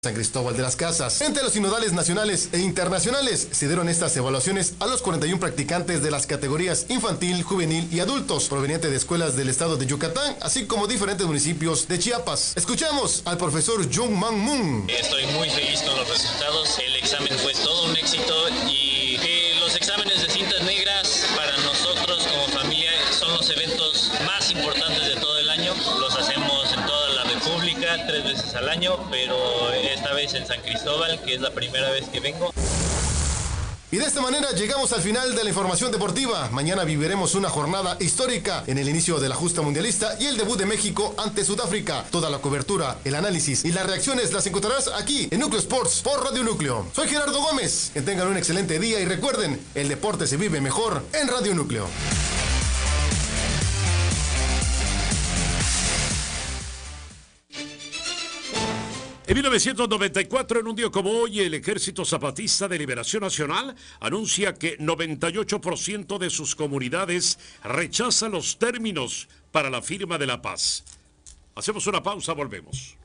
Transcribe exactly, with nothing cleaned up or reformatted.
San Cristóbal de las Casas. Entre los sinodales nacionales e internacionales se dieron estas evaluaciones a los cuarenta y uno practicantes de las categorías infantil, juvenil y adultos, provenientes de escuelas del estado de Yucatán, así como diferentes municipios de Chiapas. Escuchamos al profesor Jung Man Moon. Estoy muy feliz con los resultados. El examen fue todo un éxito y eh, los exámenes de cintas negras para nosotros como familia son los eventos más importantes de todo el año. Los hacemos en toda la República tres veces al año, pero esta vez en San Cristóbal, que es la primera vez que vengo. Y de esta manera llegamos al final de la información deportiva. Mañana viviremos una jornada histórica en el inicio de la justa mundialista y el debut de México ante Sudáfrica. Toda la cobertura, el análisis y las reacciones las encontrarás aquí en Núcleo Sports por Radio Núcleo. Soy Gerardo Gómez. Que tengan un excelente día y recuerden, el deporte se vive mejor en Radio Núcleo. En mil novecientos noventa y cuatro, en un día como hoy, el Ejército Zapatista de Liberación Nacional anuncia que noventa y ocho por ciento de sus comunidades rechaza los términos para la firma de la paz. Hacemos una pausa, volvemos.